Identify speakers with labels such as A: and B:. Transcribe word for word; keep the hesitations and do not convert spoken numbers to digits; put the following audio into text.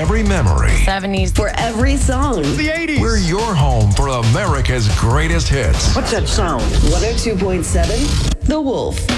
A: every memory.
B: seventies.
C: For every song.
D: The eighties.
A: We're your home for America's greatest hits.
D: What's that sound?
C: one oh two point seven The Wolf.